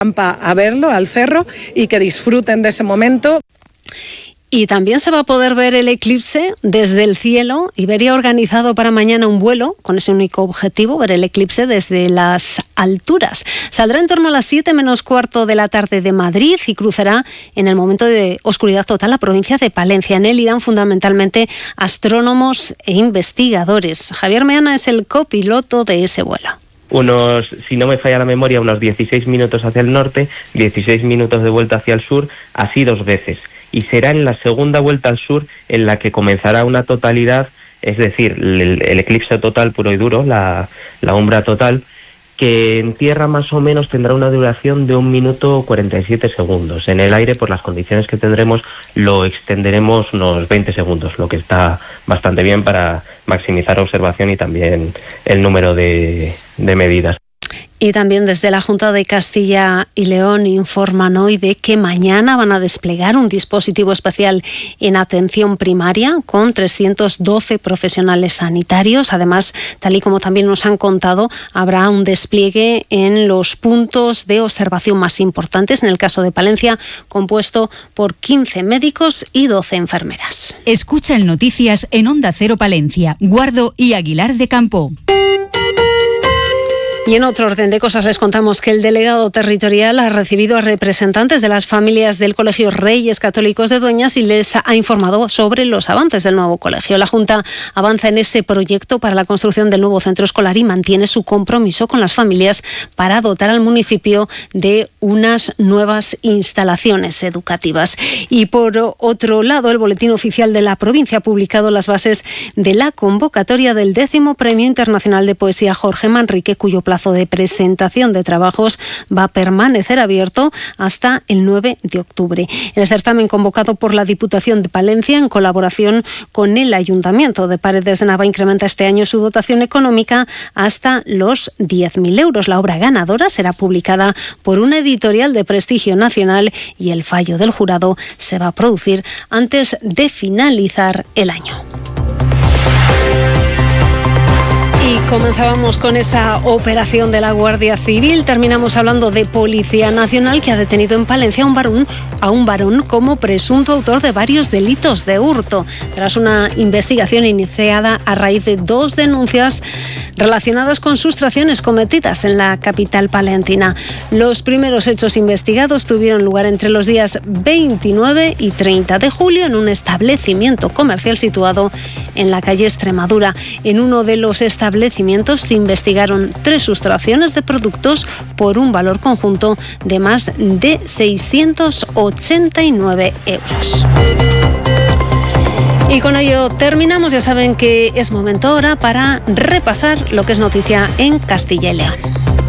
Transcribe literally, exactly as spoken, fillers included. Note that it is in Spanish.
a verlo, al cerro, y que disfruten de ese momento. Y también se va a poder ver el eclipse desde el cielo. Iberia ha organizado para mañana un vuelo con ese único objetivo, ver el eclipse desde las alturas. Saldrá en torno a las siete menos cuarto de la tarde de Madrid y cruzará en el momento de oscuridad total la provincia de Palencia. En él irán fundamentalmente astrónomos e investigadores. Javier Meana es el copiloto de ese vuelo. Unos, si no me falla la memoria, unos dieciséis minutos hacia el norte, dieciséis minutos de vuelta hacia el sur, así dos veces. Y será en la segunda vuelta al sur en la que comenzará una totalidad, es decir, el, el eclipse total puro y duro, la, la umbra total, que en tierra más o menos tendrá una duración de un minuto cuarenta y siete segundos. En el aire, por las condiciones que tendremos, lo extenderemos unos veinte segundos, lo que está bastante bien para maximizar observación y también el número de, de medidas. Y también desde la Junta de Castilla y León informan hoy de que mañana van a desplegar un dispositivo especial en atención primaria con trescientos doce profesionales sanitarios. Además, tal y como también nos han contado, habrá un despliegue en los puntos de observación más importantes, en el caso de Palencia, compuesto por quince médicos y doce enfermeras. Escucha en Noticias en Onda Cero Palencia, Guardo y Aguilar de Campo. Y en otro orden de cosas les contamos que el delegado territorial ha recibido a representantes de las familias del Colegio Reyes Católicos de Dueñas y les ha informado sobre los avances del nuevo colegio. La Junta avanza en ese proyecto para la construcción del nuevo centro escolar y mantiene su compromiso con las familias para dotar al municipio de unas nuevas instalaciones educativas. Y por otro lado, el Boletín Oficial de la Provincia ha publicado las bases de la convocatoria del décimo Premio Internacional de Poesía Jorge Manrique, cuyo plazo de presentación de trabajos va a permanecer abierto hasta el nueve de octubre. El certamen, convocado por la Diputación de Palencia en colaboración con el Ayuntamiento de Paredes de Nava, incrementa este año su dotación económica hasta los diez mil euros. La obra ganadora será publicada por una editorial de prestigio nacional y el fallo del jurado se va a producir antes de finalizar el año. Y comenzábamos con esa operación de la Guardia Civil. Terminamos hablando de Policía Nacional, que ha detenido en Palencia a un varón, a un varón como presunto autor de varios delitos de hurto, tras una investigación iniciada a raíz de dos denuncias relacionadas con sustracciones cometidas en la capital palentina. Los primeros hechos investigados tuvieron lugar entre los días veintinueve y treinta de julio en un establecimiento comercial situado en la calle Extremadura. En uno de los establecimientos se investigaron tres sustracciones de productos por un valor conjunto de más de seiscientos ochenta y nueve euros. Y con ello terminamos. Ya saben que es momento ahora para repasar lo que es noticia en Castilla y León.